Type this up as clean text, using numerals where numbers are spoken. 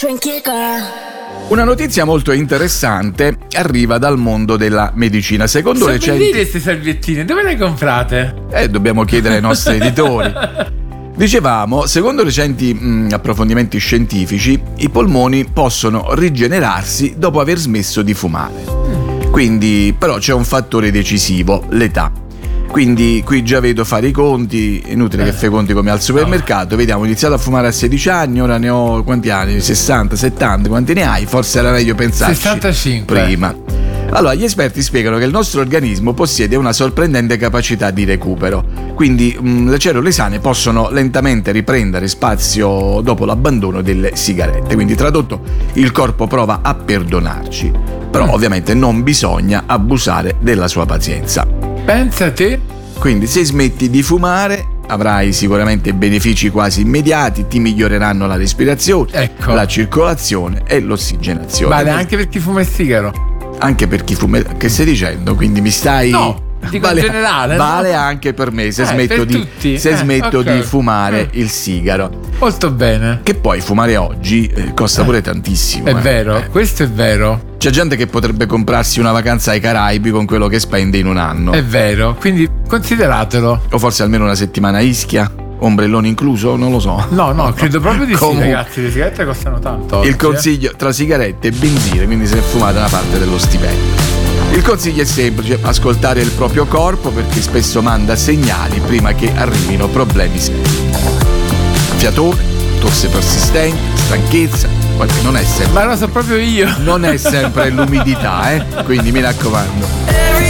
Una notizia molto interessante arriva dal mondo della medicina. Secondo recenti... queste salviettine, dove le hai comprate? Dobbiamo chiedere ai nostri editori. Dicevamo, secondo recenti approfondimenti scientifici, i polmoni possono rigenerarsi dopo aver smesso di fumare. Quindi, però c'è un fattore decisivo, l'età. Quindi qui già vedo fare i conti, inutile che fai i conti come al supermercato, vediamo, ho iniziato a fumare a 16 anni, ora ne ho quanti anni? 60, 70, quanti ne hai? Forse era meglio pensarci 65 prima. Allora, gli esperti spiegano che il nostro organismo possiede una sorprendente capacità di recupero, quindi le cellule sane possono lentamente riprendere spazio dopo l'abbandono delle sigarette, quindi tradotto il corpo prova a perdonarci, però ovviamente non bisogna abusare della sua pazienza. Pensa a te. Quindi se smetti di fumare avrai sicuramente benefici quasi immediati, ti miglioreranno la respirazione, ecco, la circolazione e l'ossigenazione. Vale anche per chi fuma il sigaro? Anche per chi fuma. Che stai dicendo? Quindi mi stai... No, dico in generale. Vale anche per me se smetto, okay, di fumare il sigaro. Molto bene. Che poi fumare oggi costa pure tantissimo. È vero, questo è vero. C'è gente che potrebbe comprarsi una vacanza ai Caraibi con quello che spende in un anno. È vero, quindi consideratelo. O forse almeno una settimana a Ischia, ombrellone incluso, non lo so. No, credo proprio di sì, ragazzi, le sigarette costano tanto oggi, il consiglio tra sigarette e benzine, quindi se fumate una parte dello stipendio. Il consiglio è semplice: ascoltare il proprio corpo, perché spesso manda segnali prima che arrivino problemi seri. Fiatone, tosse persistente, stanchezza. Non è sempre. Ma lo so proprio io. Non è sempre l'umidità, quindi mi raccomando.